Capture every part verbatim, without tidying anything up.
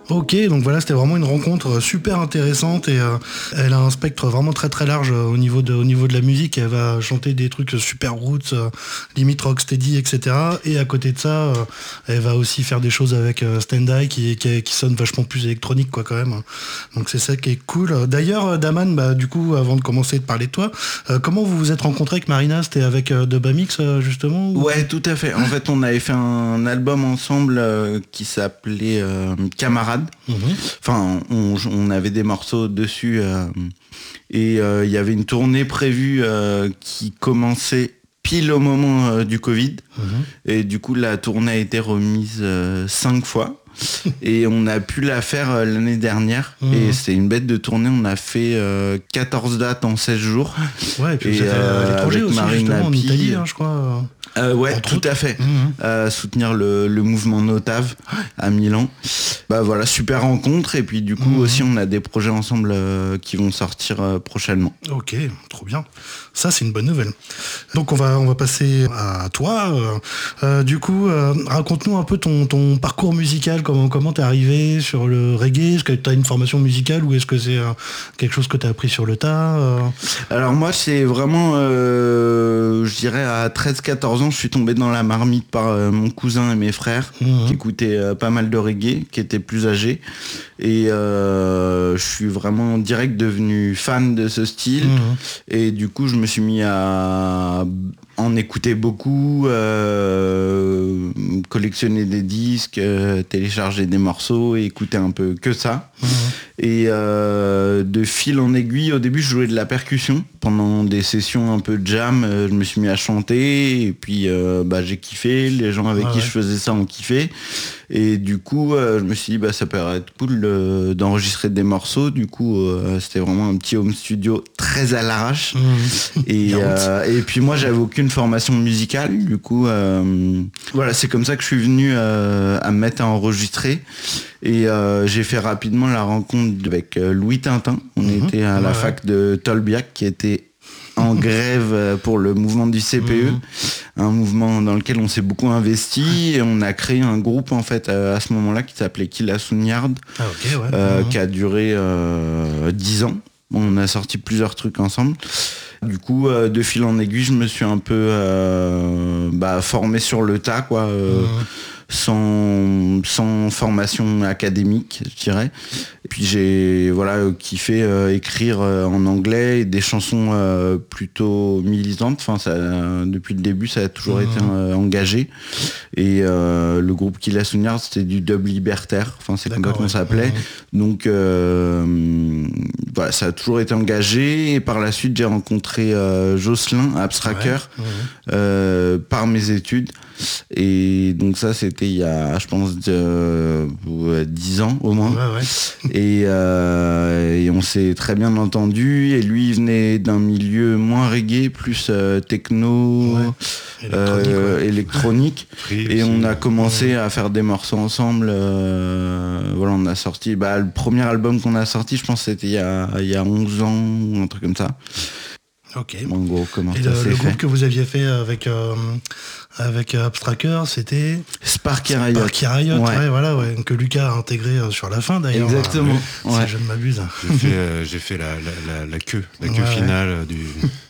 Ok, donc voilà, c'était vraiment une rencontre super intéressante et euh, elle a un spectre vraiment très très large euh, au niveau de, au niveau de la musique. Elle va chanter des trucs super roots, euh, limite rocksteady, et cetera. Et à côté de ça, euh, elle va aussi faire des choses avec euh, Stand-Eye qui, qui, qui sonne vachement plus électronique quoi quand même. Donc c'est ça qui est cool. D'ailleurs, Daman, bah, du coup, avant de commencer de parler de toi, euh, comment vous vous êtes rencontré avec Marina? C'était avec euh, Dubamix euh, justement ou... Ouais, tout à fait. En fait, on avait fait un album ensemble euh, qui s'appelait euh, Camarade. Mmh. Enfin, on, on avait des morceaux dessus euh, et il euh, y avait une tournée prévue euh, qui commençait pile au moment euh, du Covid. Mmh. Et du coup, la tournée a été remise euh, cinq fois. Et on a pu la faire euh, l'année dernière. Mmh. Et c'est une bête de tournée. On a fait euh, quatorze dates en seize jours. Ouais, et puis vous avez euh, à l'étranger aussi, justement, en Italie, hein, je crois. Euh, ouais, tout autres. à fait. Mmh. Euh, soutenir le, le mouvement Notave à Milan. Bah voilà, super rencontre. Et puis du coup mmh. aussi, on a des projets ensemble euh, qui vont sortir euh, prochainement. Ok, trop bien. Ça, c'est une bonne nouvelle. Donc on va on va passer à toi. Euh, du coup, euh, raconte-nous un peu ton, ton parcours musical. Comment comment t'es arrivé sur le reggae? Est-ce que t'as une formation musicale ou est-ce que c'est euh, quelque chose que t'as appris sur le tas? euh... Alors moi, c'est vraiment, euh, je dirais à treize quatorze ans, je suis tombé dans la marmite par euh, mon cousin et mes frères mmh. qui écoutaient euh, pas mal de reggae, qui étaient plus âgés. Et euh, je suis vraiment direct devenu fan de ce style. Mmh. Et du coup, je me suis mis à en écouter beaucoup, euh, collectionner des disques, euh, télécharger des morceaux et écouter un peu que ça. Mmh. Et euh, de fil en aiguille, au début je jouais de la percussion. Pendant des sessions un peu de jam, euh, je me suis mis à chanter et puis euh, bah, j'ai kiffé. Les gens avec ah qui ouais. je faisais ça ont kiffé. Et du coup, euh, je me suis dit bah ça peut être cool de, d'enregistrer des morceaux. Du coup, euh, c'était vraiment un petit home studio très à l'arrache. Mmh. Et, euh, et puis moi, j'avais aucune formation musicale. Du coup, euh, voilà, c'est comme ça que je suis venu euh, à me mettre à enregistrer. Et euh, j'ai fait rapidement la rencontre avec euh, Louis Tintin. On mmh. était à la ouais, fac ouais. de Tolbiac qui était en grève pour le mouvement du C P E, mmh. un mouvement dans lequel on s'est beaucoup investi et on a créé un groupe en fait à, à ce moment-là qui s'appelait Killa Sunyard, ah, okay, ouais. euh, mmh. qui a duré euh, dix ans. On a sorti plusieurs trucs ensemble. Du coup, euh, de fil en aiguille, je me suis un peu euh, bah, formé sur le tas, quoi. Euh, mmh. Sans, sans formation académique, je dirais. Et puis j'ai voilà, kiffé euh, écrire euh, en anglais et des chansons euh, plutôt militantes. Enfin, ça, euh, depuis le début, ça a toujours mmh. été euh, engagé. Et euh, le groupe Killa Sunyard, c'était du dub libertaire. Enfin, c'est D'accord, comme ça qu'on s'appelait. Mmh. Donc euh, voilà, ça a toujours été engagé. Et par la suite, j'ai rencontré euh, Jocelyn, Abstracker, ouais. mmh. euh, par mes études. Et donc ça c'était il y a je pense de, euh, dix ans au moins ouais, ouais. Et, euh, et on s'est très bien entendu et lui il venait d'un milieu moins reggae plus euh, techno ouais. électronique, euh, ouais. électronique. Et on a commencé ouais. à faire des morceaux ensemble euh, voilà on a sorti bah, le premier album qu'on a sorti je pense c'était il y a, il y a onze ans ou un truc comme ça. Ok. En gros, comment et ça le, s'est le fait groupe que vous aviez fait avec euh, avec Abstracker, c'était Sparky Riot. Sparky Riot, ouais. ouais, voilà, ouais, que Lucas a intégré sur la fin d'ailleurs. Exactement. Euh, ouais. Si je ne m'abuse. J'ai fait, euh, j'ai fait la, la, la, la queue, la queue ouais, finale ouais. du.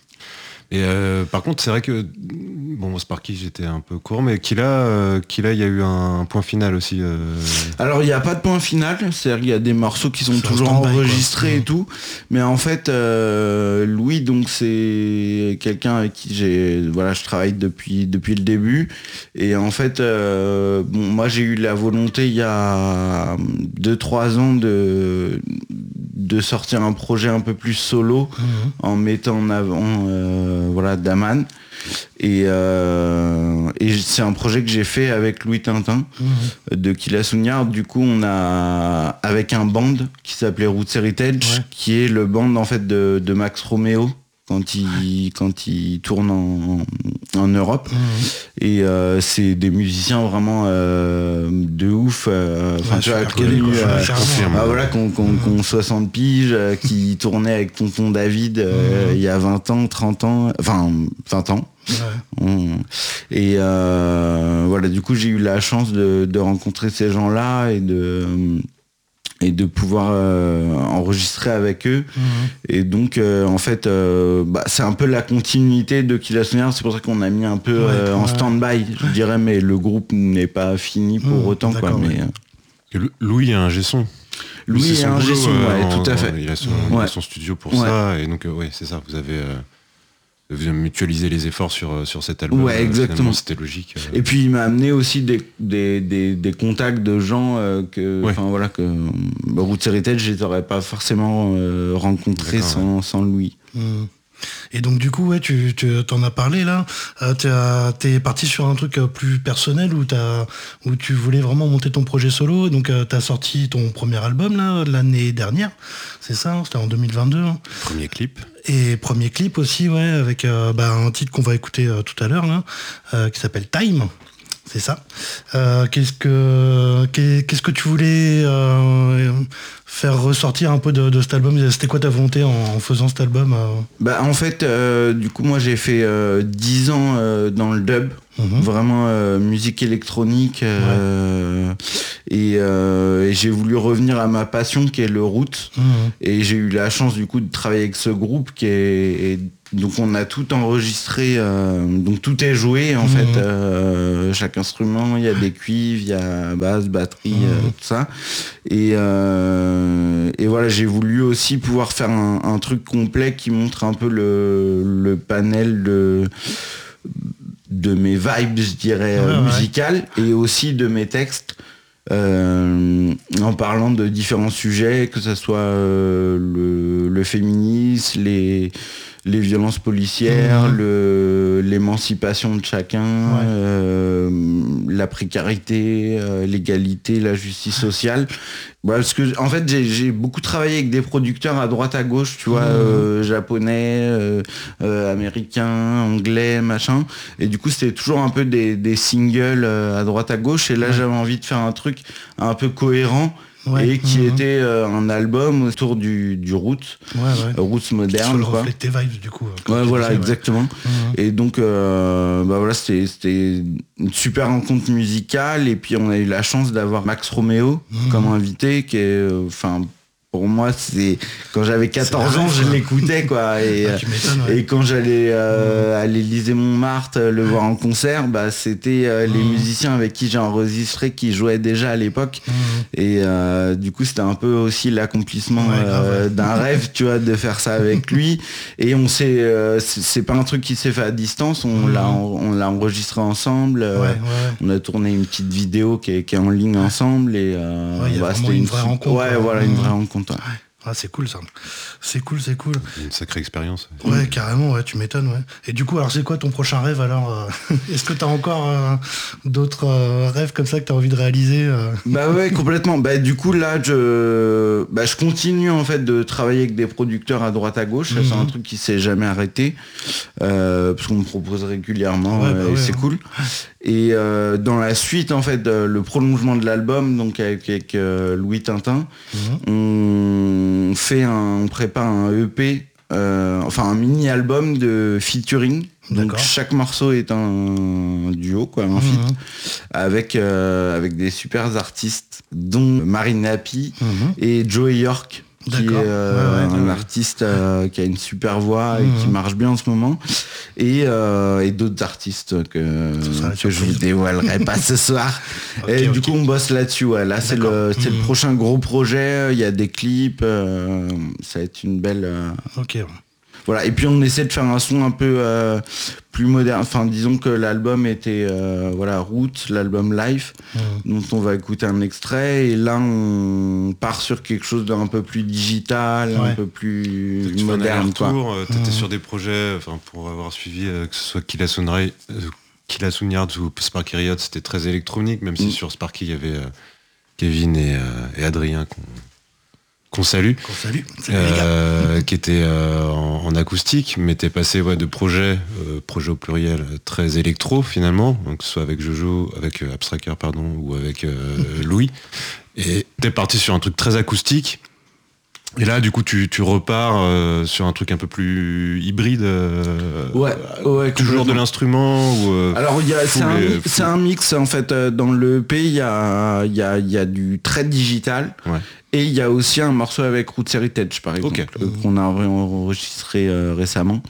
Et euh, par contre, c'est vrai que bon, Sparky, j'étais un peu court, mais Killa, euh, Killa, il y a eu un point final aussi. Euh... Alors, il n'y a pas de point final, c'est-à-dire qu'il y a des morceaux qui sont c'est toujours enregistrés quoi. Et tout, mais en fait, euh, Louis, donc c'est quelqu'un avec qui j'ai, voilà, je travaille depuis depuis le début, et en fait, euh, bon, moi j'ai eu la volonté il y a deux trois ans de de sortir un projet un peu plus solo mmh. en mettant en avant euh, voilà Daman et, euh, et c'est un projet que j'ai fait avec Louis Tintin mmh. de Killa Sunyard. Du coup on a avec un band qui s'appelait Roots Heritage ouais. qui est le band en fait de, de Max Romeo quand il quand il tourne en, en Europe mmh. et euh, c'est des musiciens vraiment euh, de ouf enfin euh, tu vois connus euh, ah, voilà qu'on qu'on mmh. qu'on soixante piges euh, qui tournait avec tonton David euh, mmh. il y a vingt ans trente ans enfin vingt ans ouais. on, et euh, voilà du coup j'ai eu la chance de, de rencontrer ces gens là et de et de pouvoir euh, enregistrer avec eux. Mmh. Et donc euh, en fait euh, bah, c'est un peu la continuité de Qui la Sonnière, c'est pour ça qu'on a mis un peu ouais, euh, en stand-by, je dirais, mais le groupe n'est pas fini pour mmh, autant quoi. Mais euh... Louis a un G-son. Louis est un G-son, ouais, euh, tout à fait. Il a son, ouais. il a son studio pour ouais. ça, et donc euh, ouais, c'est ça, vous avez euh, vous avez mutualisé les efforts sur, sur cet album. Ouais, exactement. C'était logique. Euh... Et puis il m'a amené aussi des, des, des, des contacts de gens euh, que, enfin ouais. voilà, que bah, Roots Heritage, je les aurais pas forcément euh, rencontrés sans, ouais. sans Louis. Mmh. Et donc du coup, ouais, tu, tu t'en as parlé là. Euh, t'es parti sur un truc plus personnel où, t'as, où tu voulais vraiment monter ton projet solo. Donc euh, t'as sorti ton premier album là l'année dernière, c'est ça, hein, c'était en deux mille vingt-deux. Hein. Premier clip. Et premier clip aussi, ouais, avec euh, bah, un titre qu'on va écouter euh, tout à l'heure là, euh, qui s'appelle Time. C'est ça. Euh, qu'est-ce que qu'est-ce que tu voulais euh, faire ressortir un peu de, de cet album? C'était quoi ta volonté en, en faisant cet album? euh Bah en fait, euh, du coup moi j'ai fait euh, dix ans euh, dans le dub, mmh. vraiment euh, musique électronique, euh, ouais. et, euh, et j'ai voulu revenir à ma passion qui est le roots, mmh. et j'ai eu la chance du coup de travailler avec ce groupe qui est, est donc on a tout enregistré, euh, donc tout est joué en mmh. fait, euh, chaque instrument, il y a des cuivres, il y a basse, batterie, mmh. euh, tout ça. Et, euh, et voilà, j'ai voulu aussi pouvoir faire un, un truc complet qui montre un peu le, le panel de, de mes vibes, je dirais, ouais, musicales, ouais. et aussi de mes textes. Euh, en parlant de différents sujets, que ce soit euh, le, le féminisme, les les violences policières, mmh. le, l'émancipation de chacun, ouais. euh, la précarité, euh, l'égalité, la justice sociale. Bah, parce que en fait j'ai, j'ai beaucoup travaillé avec des producteurs à droite à gauche, tu vois, mmh. euh, japonais, euh, euh, américains, anglais, machin. Et du coup c'était toujours un peu des, des singles euh, à droite à gauche. Et là ouais. j'avais envie de faire un truc un peu cohérent. Ouais, et qui mmh. était euh, un album autour du, du roots, ouais, ouais. roots moderne. Qui reflète tes vibes du coup. Ouais, voilà, disais, exactement. Ouais. Mmh. Et donc, euh, bah voilà, c'était, c'était une super rencontre musicale. Et puis on a eu la chance d'avoir Max Romeo mmh. comme invité, qui est, enfin. Euh, Pour moi, c'est quand j'avais quatorze ans, je l'écoutais quoi. Et, ah, ouais. et quand j'allais euh, mmh. à l'Élysée-Montmartre le voir en concert, bah c'était euh, mmh. les musiciens avec qui j'ai enregistré qui jouaient déjà à l'époque. Mmh. Et euh, du coup, c'était un peu aussi l'accomplissement ouais, euh, d'un rêve, tu vois, de faire ça avec lui. Et on s'est, euh, c'est, c'est pas un truc qui s'est fait à distance. On mmh. l'a, on l'a enregistré ensemble. Ouais, ouais. On a tourné une petite vidéo qui est, qui est en ligne ensemble. Et euh, ouais, bah, c'était une vraie rencontre. Ouais, voilà, mmh. une vraie rencontre. Ouais. Ah, c'est cool ça. C'est cool, c'est cool. Une sacrée expérience. Ouais, ouais, carrément, ouais, tu m'étonnes, ouais. Et du coup, alors c'est quoi ton prochain rêve alors? Est-ce que t'as encore euh, d'autres euh, rêves comme ça que t'as envie de réaliser euh Bah ouais, complètement. Bah du coup là, je, bah, je continue en fait de travailler avec des producteurs à droite à gauche. Mm-hmm. C'est un truc qui s'est jamais arrêté euh, parce qu'on me propose régulièrement ouais, bah, euh, et ouais, c'est ouais. cool. Et euh, dans la suite, en fait, euh, le prolongement de l'album, donc avec, avec euh, Louis Tintin, mmh. on fait un, on prépare un E P, euh, enfin un mini-album de featuring. D'accord. Donc chaque morceau est un duo, quoi, un mmh. feat, avec avec euh, des super artistes, dont Marine Happy mmh. et Joey York. Qui D'accord. est euh, ouais, ouais, un ouais. artiste euh, qui a une super voix et mmh. qui marche bien en ce moment, et, euh, et d'autres artistes que, que je vous dévoilerai pas ce soir. Okay, et okay. Du coup on bosse là-dessus, ouais. Là c'est, le, c'est mmh. le prochain gros projet, il y a des clips, euh, ça va être une belle... Euh... Ok. Voilà, et puis on essaie de faire un son un peu euh, plus moderne. Enfin, disons que l'album était euh, voilà, Route, l'album Life, mmh. dont on va écouter un extrait. Et là, on part sur quelque chose d'un peu plus digital, ouais. un peu plus tu moderne. Tu euh, étais mmh. sur des projets, enfin, pour avoir suivi, euh, que ce soit Killa Sunrise, euh, Killa Sunrise ou Sparky Riot, c'était très électronique, même si mmh. sur Sparky, il y avait euh, Kevin et, euh, et Adrien qu'on qu'on salue, qu'on salue. Euh, qui était euh, en, en acoustique, mais t'es passé ouais, de projets, euh, projets au pluriel, très électro finalement, donc que ce soit avec Jojo, avec euh, Abstracker pardon, ou avec euh, Louis, et t'es parti sur un truc très acoustique, Et là, du coup, tu, tu repars euh, sur un truc un peu plus hybride. Euh, ouais, ouais, toujours de l'instrument ou euh, alors il y a, c'est, un, les, c'est un mix en fait. Dans le E P, il y a, y, a, y a du très digital. Ouais. Et il y a aussi un morceau avec Roots Heritage, par exemple, okay. euh, qu'on a enregistré euh, récemment.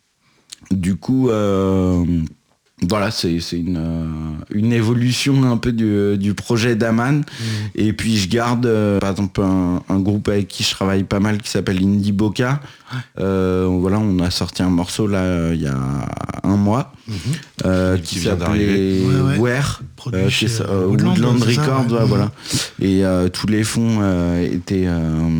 Du coup, euh, voilà, c'est, c'est une, euh, une évolution un peu du, du projet d'Aman. Mmh. Et puis je garde, euh, par exemple, un, un groupe avec qui je travaille pas mal qui s'appelle Indie Boca. Euh, voilà, on a sorti un morceau là il y a un mois mmh. euh, qui, qui s'appelait ouais, ouais. Where, euh, chez, euh, Woodland, Woodland Records, ouais. Ouais, mmh. Voilà. Et euh, tous les fonds euh, étaient euh,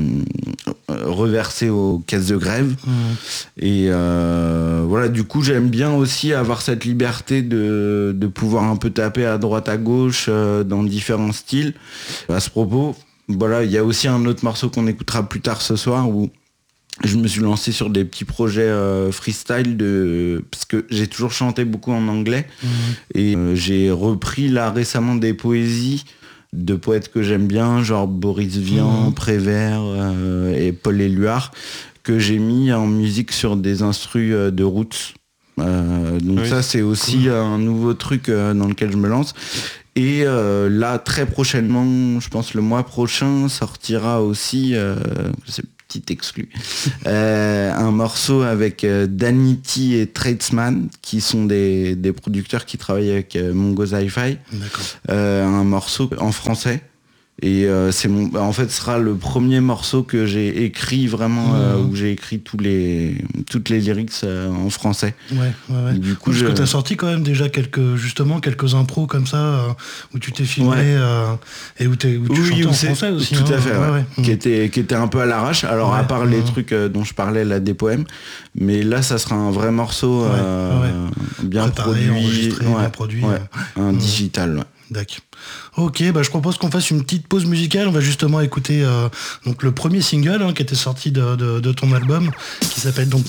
reversés aux caisses de grève. Mmh. Et euh, voilà, du coup, j'aime bien aussi avoir cette liberté de, de pouvoir un peu taper à droite à gauche euh, dans différents styles. À ce propos, voilà, il y a aussi un autre morceau qu'on écoutera plus tard ce soir où je me suis lancé sur des petits projets euh, freestyle de parce que j'ai toujours chanté beaucoup en anglais mmh. et euh, j'ai repris là récemment des poésies de poètes que j'aime bien, genre Boris Vian, mmh. Prévert euh, et Paul Éluard, que j'ai mis en musique sur des instrus euh, de roots. Euh, donc oui, ça c'est aussi cool. Un nouveau truc euh, dans lequel je me lance. Et euh, là très prochainement, je pense le mois prochain, sortira aussi, euh, c'est petit exclu, euh, un morceau avec euh, Danity et Tradesman, qui sont des, des producteurs qui travaillent avec euh, Mongo Hi-Fi. D'accord. Euh, un morceau en français. Et euh, c'est mon, en fait, ce sera le premier morceau que j'ai écrit vraiment, mmh. euh, où j'ai écrit tous les, toutes les lyrics euh, en français. Ouais, ouais, ouais. Du coup, parce je... que t'as sorti quand même déjà quelques, justement, quelques impros comme ça, euh, où tu t'es filmé, ouais. euh, et où, t'es, où tu oui, chantais en français aussi. Tout hein, à fait, ouais, ouais. Mmh. Qui était, qui était un peu à l'arrache. Alors, ouais, à part mmh. les trucs euh, dont je parlais, là, des poèmes. Mais là, ça sera un vrai morceau, ouais, euh, ouais. bien préparé, produit. Enregistré, ouais, bien produit. Ouais, euh. un mmh. digital, ouais. D'accord. Ok, bah je propose qu'on fasse une petite pause musicale. On va justement écouter euh, donc le premier single hein, qui était sorti de, de, de ton album, qui s'appelle donc